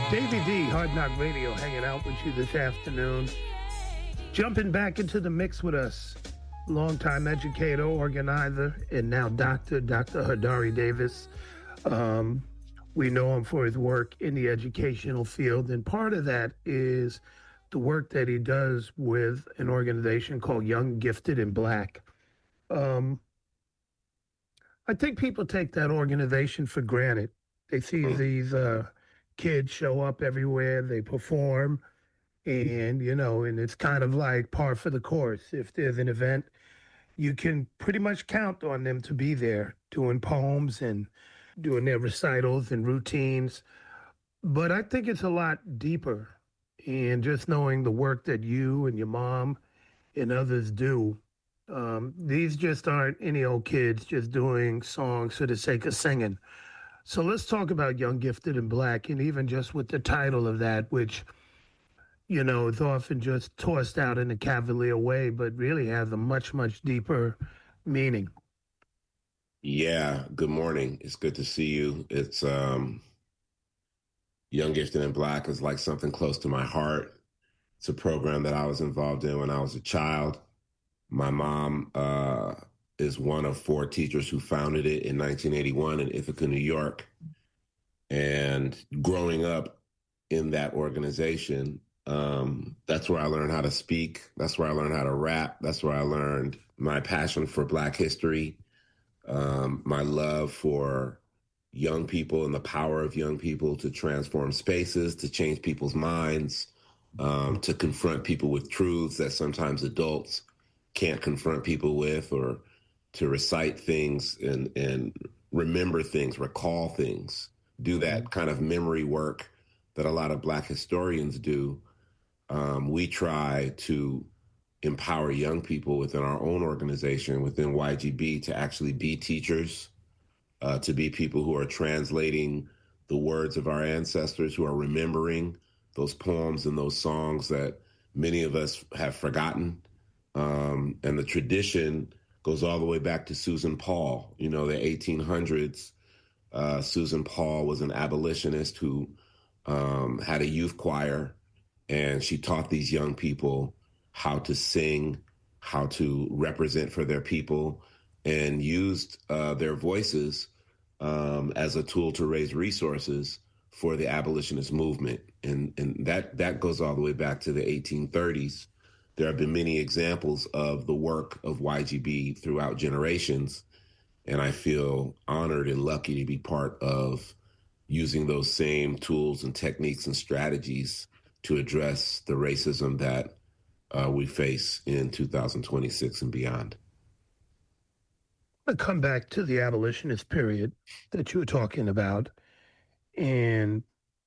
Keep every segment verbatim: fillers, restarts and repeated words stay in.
Davey D, Hard Knock Radio, hanging out with you this afternoon. Jumping back into the mix with us, longtime educator, organizer, and now doctor, Doctor Hadari Davis. Um, we know him for his work in the educational field, and part of that is the work that he does with an organization called Young, Gifted, and Black. Um, I think people take that organization for granted. They see these uh, kids show up everywhere, they perform, and, you know, and it's kind of like par for the course. If there's an event, you can pretty much count on them to be there doing poems and doing their recitals and routines. But I think it's a lot deeper. And just knowing the work that you and your mom and others do, um, these just aren't any old kids just doing songs for the sake of singing. So let's talk about Young, Gifted, and Black, and even just with the title of that, which, you know, is often just tossed out in a cavalier way, but really has a much, much deeper meaning. Yeah, good morning. It's good to see you. It's um, Young, Gifted, and Black is like something close to my heart. It's a program that I was involved in when I was a child. My mom uh, is one of four teachers who founded it in nineteen eighty-one in Ithaca, New York. And growing up in that organization, um, that's where I learned how to speak. That's where I learned how to rap. That's where I learned my passion for Black history, um, my love for young people and the power of young people to transform spaces, to change people's minds, um, to confront people with truths that sometimes adults can't confront people with, or to recite things and, and remember things, recall things, do that kind of memory work that a lot of Black historians do. Um, we try to empower young people within our own organization, within Y G B, to actually be teachers, uh, to be people who are translating the words of our ancestors, who are remembering those poems and those songs that many of us have forgotten. Um, and the tradition goes all the way back to Susan Paul. You know, the eighteen hundreds, uh, Susan Paul was an abolitionist who um, had a youth choir, and she taught these young people how to sing, how to represent for their people, and used uh, their voices um, as a tool to raise resources for the abolitionist movement. And, and that, that goes all the way back to the eighteen thirties. There have been many examples of the work of Y G B throughout generations, and I feel honored and lucky to be part of using those same tools and techniques and strategies to address the racism that uh, we face in two thousand twenty-six and beyond. I'll come back to the abolitionist period that you were talking about and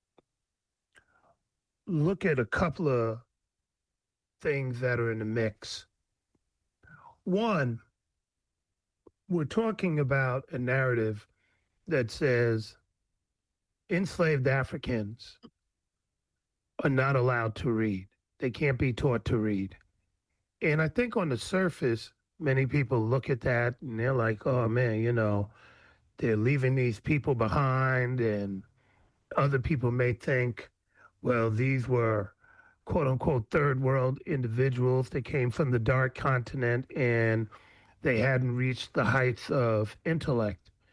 look at a couple of things that are in the mix. One, we're talking about a narrative that says enslaved Africans are not allowed to read. They can't be taught to read. And I think on the surface, many people look at that and they're like, oh man, you know, they're leaving these people behind. And other people may think, well, these were quote unquote third world individuals that came from the dark continent and they hadn't reached the heights of intellect.